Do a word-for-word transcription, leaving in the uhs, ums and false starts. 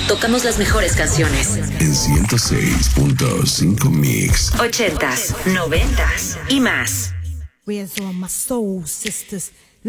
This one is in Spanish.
tocamos las mejores canciones. En ciento seis punto cinco Mix. Ochentas, noventas y más. Where's all my soul sisters?